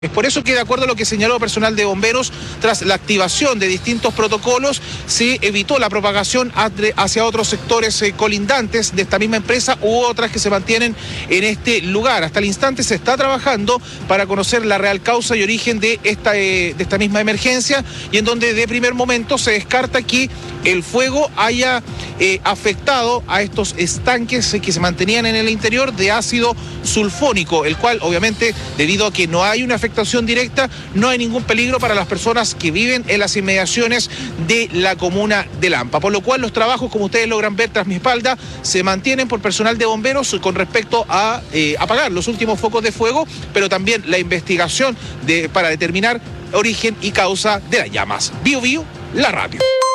Es por eso que, de acuerdo a lo que señaló personal de bomberos, tras la activación de distintos protocolos, se evitó la propagación hacia otros sectores colindantes de esta misma empresa u otras que se mantienen en este lugar. Hasta el instante se está trabajando para conocer la real causa y origen de esta misma emergencia, y en donde de primer momento se descarta que el fuego haya afectado a estos estanques que se mantenían en el interior de ácido sulfónico, el cual obviamente, debido a que no hay una afectación directa, no hay ningún peligro para las personas que viven en las inmediaciones de la comuna de Lampa, por lo cual los trabajos, como ustedes logran ver tras mi espalda, se mantienen por personal de bomberos con respecto a apagar los últimos focos de fuego, pero también la investigación para determinar origen y causa de las llamas. Bio Bio, la radio.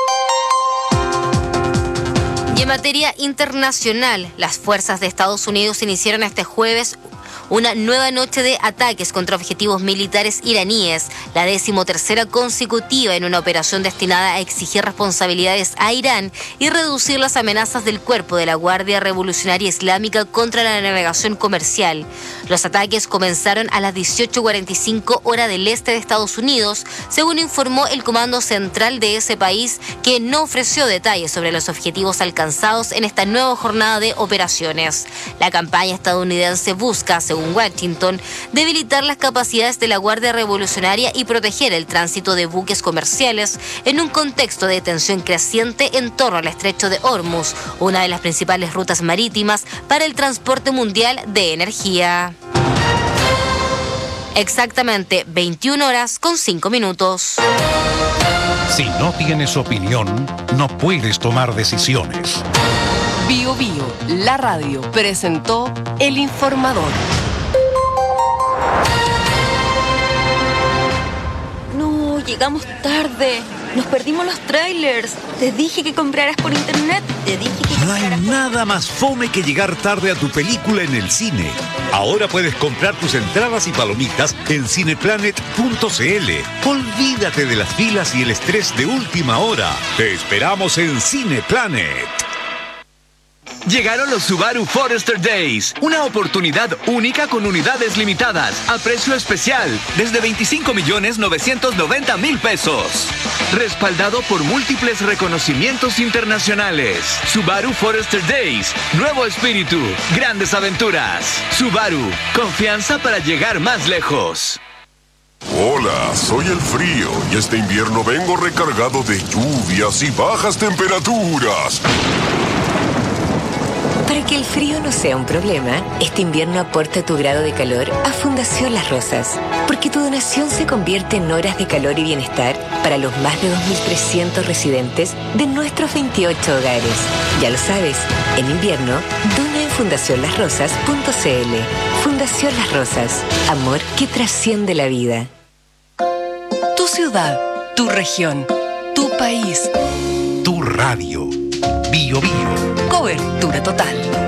Y en materia internacional, las fuerzas de Estados Unidos iniciaron este jueves una nueva noche de ataques contra objetivos militares iraníes, la 13ª consecutiva en una operación destinada a exigir responsabilidades a Irán y reducir las amenazas del cuerpo de la Guardia Revolucionaria Islámica contra la navegación comercial. Los ataques comenzaron a las 18:45 hora del este de Estados Unidos, según informó el Comando Central de ese país, que no ofreció detalles sobre los objetivos alcanzados en esta nueva jornada de operaciones. La campaña estadounidense busca, según Washington, debilitar las capacidades de la Guardia Revolucionaria y proteger el tránsito de buques comerciales en un contexto de tensión creciente en torno al estrecho de Hormuz, una de las principales rutas marítimas para el transporte mundial de energía. Exactamente 21 horas con 5 minutos. Si no tienes opinión, no puedes tomar decisiones. Bio Bio, la radio, presentó El Informador. No, llegamos tarde. Nos perdimos los trailers. Te dije que compraras por internet. No hay nada más fome que llegar tarde a tu película en el cine. Ahora puedes comprar tus entradas y palomitas en cineplanet.cl. Olvídate de las filas y el estrés de última hora. Te esperamos en Cineplanet. Llegaron los Subaru Forester Days, una oportunidad única con unidades limitadas, a precio especial, desde 25.990.000 pesos. Respaldado por múltiples reconocimientos internacionales. Subaru Forester Days, nuevo espíritu, grandes aventuras. Subaru, confianza para llegar más lejos. Hola, soy el frío y este invierno vengo recargado de lluvias y bajas temperaturas. Para que el frío no sea un problema, este invierno aporta tu grado de calor a Fundación Las Rosas, porque tu donación se convierte en horas de calor y bienestar para los más de 2.300 residentes de nuestros 28 hogares. Ya lo sabes, en invierno, dona en fundacionlasrosas.cl. Fundación Las Rosas, amor que trasciende la vida. Tu ciudad, tu región, tu país, Tu radio. Bio Bio. cobertura total.